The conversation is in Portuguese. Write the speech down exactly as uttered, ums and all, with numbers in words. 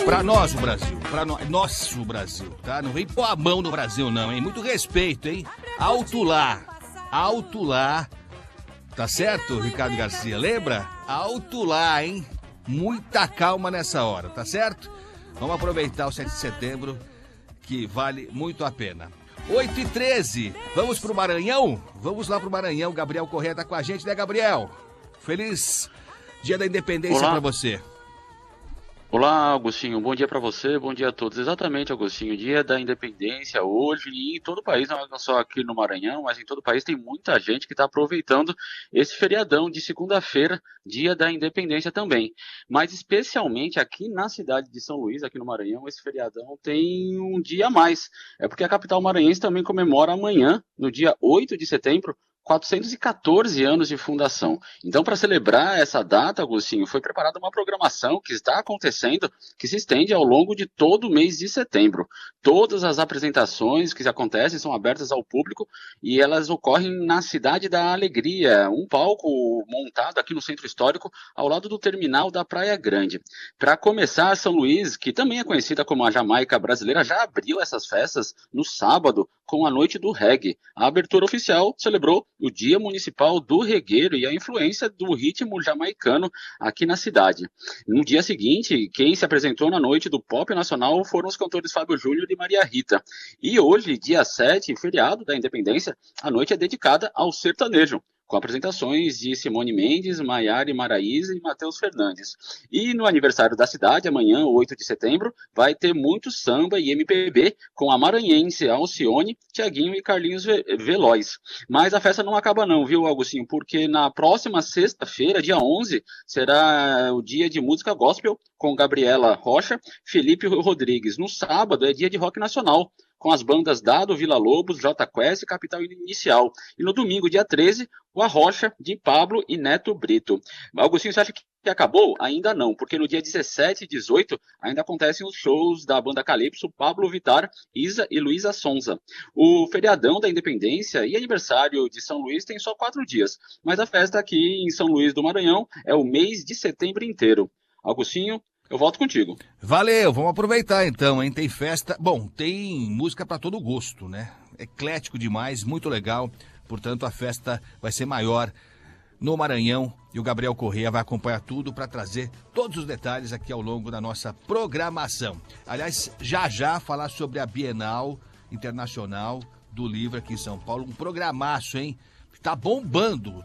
Pra nós, o Brasil. Pra nós, nosso Brasil, tá? Não vem pôr a mão no Brasil, não, hein? Muito respeito, hein? Alto lá. Alto lá. Tá certo, Ricardo Garcia? Lembra? Alto lá, hein? Muita calma nessa hora, tá certo? Vamos aproveitar o sete de setembro, que vale muito a pena. oito e treze, vamos pro Maranhão? Vamos lá pro Maranhão. Gabriel Corrêa tá com a gente, né, Gabriel? Feliz Dia da Independência Olá. pra você. Olá, Agostinho. Bom dia para você, bom dia a todos. Exatamente, Agostinho. Dia da Independência hoje e em todo o país, não só aqui no Maranhão, mas em todo o país tem muita gente que está aproveitando esse feriadão de segunda-feira, Dia da Independência também. Mas especialmente aqui na cidade de São Luís, aqui no Maranhão, esse feriadão tem um dia a mais. É porque a capital maranhense também comemora amanhã, no dia oito de setembro, quatrocentos e quatorze anos de fundação. Então, para celebrar essa data, Agostinho, foi preparada uma programação que está acontecendo, que se estende ao longo de todo o mês de setembro. Todas as apresentações que acontecem são abertas ao público e elas ocorrem na Cidade da Alegria, um palco montado aqui no Centro Histórico, ao lado do terminal da Praia Grande. Para começar, São Luís, que também é conhecida como a Jamaica brasileira, já abriu essas festas no sábado com a Noite do Reggae. A abertura oficial celebrou o Dia Municipal do Regueiro e a influência do ritmo jamaicano aqui na cidade. No dia seguinte, quem se apresentou na noite do pop nacional foram os cantores Fábio Júnior e Maria Rita. E hoje, dia sete, feriado da Independência, a noite é dedicada ao sertanejo, com apresentações de Simone Mendes, Maiara Maraíza e Matheus Fernandes. E no aniversário da cidade, amanhã, oito de setembro, vai ter muito samba e M P B com a maranhense Alcione, Tiaguinho e Carlinhos Veloz. Mas a festa não acaba não, viu, Agostinho? Porque na próxima sexta-feira, dia onze, será o dia de música gospel com Gabriela Rocha, Felipe Rodrigues. No sábado é dia de rock nacional, com as bandas Dado, Vila Lobos, J Quest e Capital Inicial. E no domingo, dia treze, o Arrocha, de Pablo e Neto Brito. Agostinho, você acha que acabou? Ainda não, porque no dia dezessete e dezoito ainda acontecem os shows da banda Calypso, Pablo Vittar, Isa e Luísa Sonza. O feriadão da Independência e aniversário de São Luís tem só quatro dias, mas a festa aqui em São Luís do Maranhão é o mês de setembro inteiro. Agostinho, eu volto contigo. Valeu, vamos aproveitar então, hein? Tem festa. Bom, tem música para todo gosto, né? Eclético demais, muito legal. Portanto, a festa vai ser maior no Maranhão e o Gabriel Corrêa vai acompanhar tudo para trazer todos os detalhes aqui ao longo da nossa programação. Aliás, já já falar sobre a Bienal Internacional do Livro aqui em São Paulo. Um programaço, hein? Tá bombando.